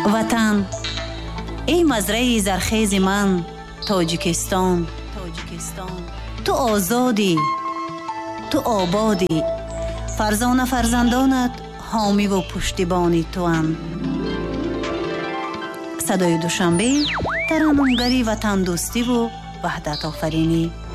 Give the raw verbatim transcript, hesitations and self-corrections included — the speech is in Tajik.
ватан, эй мазраи зархези ман, тоҷикистон. ту озодӣ, ту ободӣ, фарзона фарзандонат ҳомиву пуштибони туанд. садои душанбе тараннумгарӣ ватандӯстиву ваҳдатофаринӣ.